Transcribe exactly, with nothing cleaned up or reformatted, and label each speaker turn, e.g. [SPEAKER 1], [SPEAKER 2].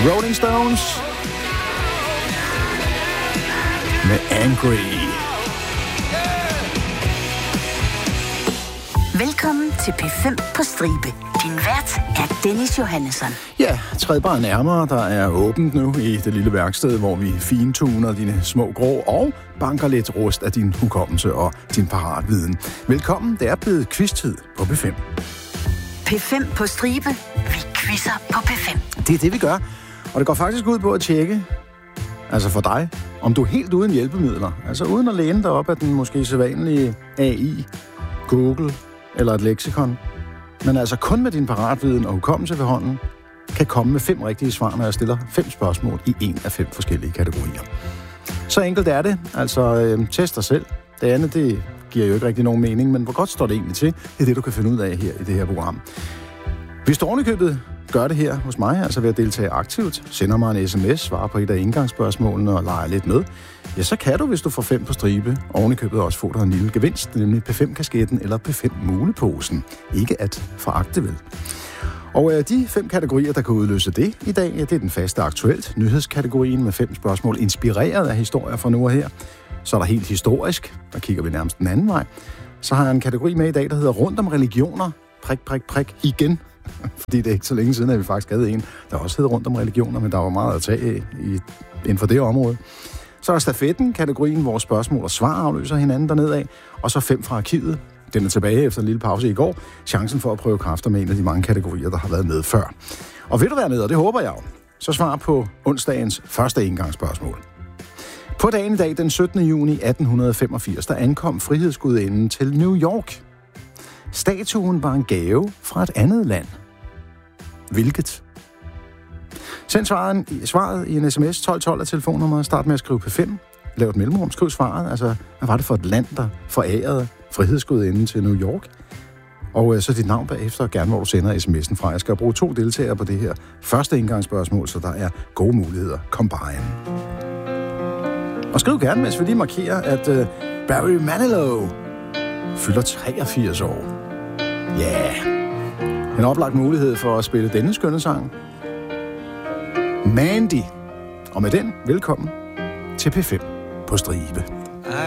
[SPEAKER 1] Rolling Stones med Angry.
[SPEAKER 2] Velkommen til P fem på stribe. Din vært er Dennis Johannesson.
[SPEAKER 1] Ja, træd bare nærmere. Der er åbent nu i det lille værksted, hvor vi fintuner dine små grå og banker lidt rust af din hukommelse og din paratviden. Velkommen, det er blevet quiz-tid på P fem.
[SPEAKER 2] P fem på stribe. Vi quizzer på P fem.
[SPEAKER 1] Det er det, vi gør. Og det går faktisk ud på at tjekke, altså for dig, om du er helt uden hjælpemidler. Altså uden at læne dig op af den måske sædvanlige A I, Google eller et leksikon. Men altså kun med din paratviden og hukommelse ved hånden, kan komme med fem rigtige svar, når jeg stiller fem spørgsmål i en af fem forskellige kategorier. Så enkelt er det. Altså, øh, test dig selv. Det andet, det giver jo ikke rigtig nogen mening, men hvor godt står det egentlig til? Det er det, du kan finde ud af her i det her program. Hvis du ovenikøbet gør det her hos mig, altså ved at deltage aktivt, sender mig en sms, svarer på et af indgangsspørgsmålene og leger lidt med, ja, så kan du, hvis du får fem på stribe, ovenikøbet også få dig en lille gevinst, nemlig P fem-kasketten eller P fem-muleposen. Ikke at foragte vel. Og øh, de fem kategorier, der kan udløse det i dag, ja, det er den faste aktuelt, nyhedskategorien med fem spørgsmål, inspireret af historier fra nu og her. Så er der helt historisk, der kigger vi nærmest den anden vej. Så har jeg en kategori med i dag, der hedder rundt om religioner, prik, prik, prik, igen. Fordi det er ikke så længe siden, at vi faktisk havde en, der også hed rundt om religioner, men der var meget at tage i, inden for det område. Så er der stafetten, kategorien, hvor spørgsmål og svar afløser hinanden dernede af, og så fem fra arkivet. Den er tilbage efter en lille pause i går. Chancen for at prøve kræfter med en af de mange kategorier, der har været med før. Og vil du være med, og det håber jeg jo, så svar på onsdagens første engangsspørgsmål. På dagen i dag, den syttende juni atten femogfirs, der ankom frihedsgudinden til New York. Statuen var en gave fra et andet land. Hvilket? Send svaret, svaret i en sms tolv tolv af telefonnummeret. Start med at skrive P fem. Lav et mellemrum. Skriv svaret. Altså, hvad var det for et land, der forærede frihedsgudinden til New York? Og øh, så dit navn bagefter, og gerne hvor du sender sms'en fra. Jeg skal bruge to deltagere på det her første indgangsspørgsmål, så der er gode muligheder. Kom bare ind. Og skriv gerne, mens vi lige markerer, at øh, Barry Manilow fylder treogfirs år. Ja, yeah. En oplagt mulighed for at spille denne skønne sang. Mandy. Og med den, velkommen til P fem på stribe.